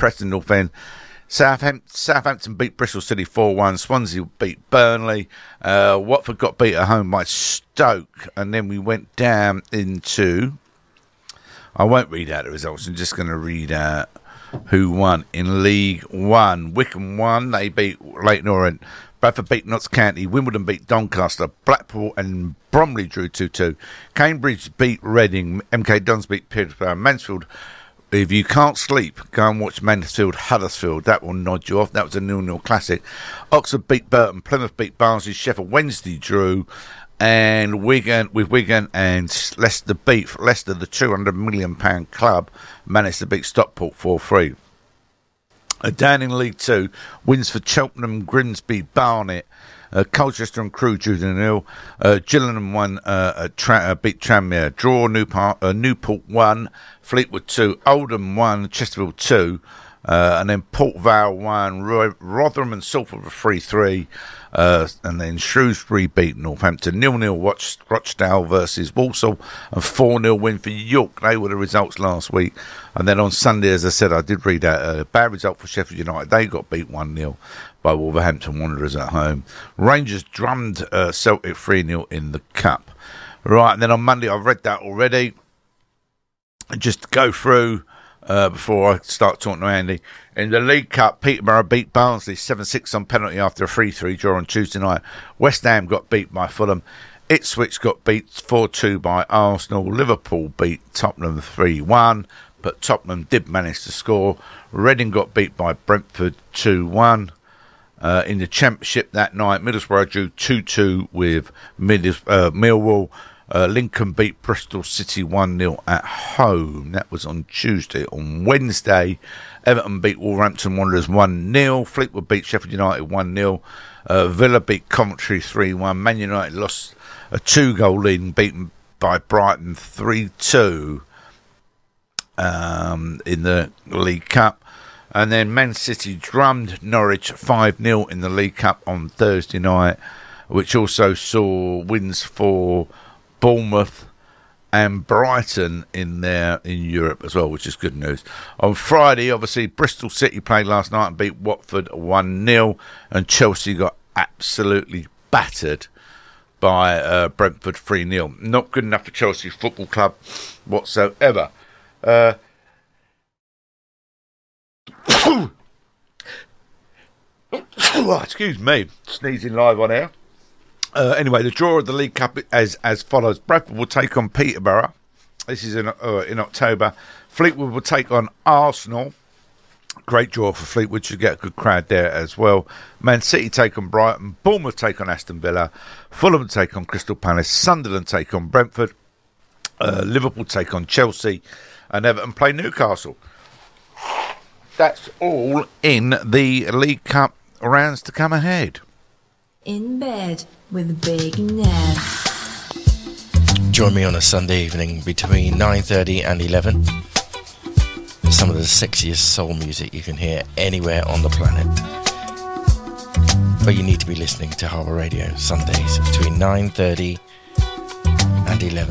Preston North End. Southampton beat Bristol City 4-1. Swansea beat Burnley. Watford got beat at home by Stoke. And then we went down into... I won't read out the results. I'm just going to read out who won in League One. Wycombe won. They beat Leyton Orient. Bradford beat Notts County. Wimbledon beat Doncaster. Blackpool and Bromley drew 2-2. Cambridge beat Reading. MK Dons beat Peterborough. Mansfield... If you can't sleep, go and watch Mansfield Huddersfield. That will nod you off. That was a 0-0 classic. Oxford beat Burton. Plymouth beat Barnsley. Sheffield Wednesday drew. And Wigan and Leicester beat Leicester, the £200 million club, managed to beat Stockport 4-3. Down in League Two, wins for Cheltenham, Grimsby, Barnet. Colchester and Crewe drew 0-0. Gillingham won, beat Tranmere. Draw, Newport 1, Fleetwood 2, Oldham 1, Chesterfield 2, and then Port Vale 1, Rotherham and Salford 3-3, and then Shrewsbury beat Northampton 0-0. Rochdale versus Walsall, and 4-0 win for York. They were the results last week. And then on Sunday, as I said, I did read out a bad result for Sheffield United. They got beat 1-0 by Wolverhampton Wanderers at home. Rangers drummed Celtic 3-0 in the Cup. Right, and then on Monday, I've read that already. Just to go through before I start talking to Andy. In the League Cup, Peterborough beat Barnsley 7-6 on penalty after a 3-3 draw on Tuesday night. West Ham got beat by Fulham. Ipswich got beat 4-2 by Arsenal. Liverpool beat Tottenham 3-1, but Tottenham did manage to score. Reading got beat by Brentford 2-1. In the Championship that night, Middlesbrough drew 2-2 with Millwall. Lincoln beat Bristol City 1-0 at home. That was on Tuesday. On Wednesday, Everton beat Wolverhampton Wanderers 1-0. Fleetwood beat Sheffield United 1-0. Villa beat Coventry 3-1. Man United lost a 2-goal lead, beaten by Brighton 3-2 in the League Cup. And then Man City drummed Norwich 5-0 in the League Cup on Thursday night, which also saw wins for Bournemouth and Brighton in Europe as well, which is good news. On Friday, obviously, Bristol City played last night and beat Watford 1-0, and Chelsea got absolutely battered by Brentford 3-0. Not good enough for Chelsea Football Club whatsoever. Excuse me, sneezing live on air. Anyway, the draw of the League Cup as follows. Bradford will take on Peterborough. This is in October. Fleetwood will take on Arsenal. Great draw for Fleetwood. Should get a good crowd there as well. Man City take on Brighton. Bournemouth take on Aston Villa. Fulham take on Crystal Palace. Sunderland take on Brentford. Liverpool take on Chelsea. And Everton play Newcastle. That's all in the League Cup rounds to come ahead. In bed with Big Nev. Join me on a Sunday evening between 9:30 and 11. Some of the sexiest soul music you can hear anywhere on the planet. But you need to be listening to Harbour Radio Sundays between 9:30 and 11.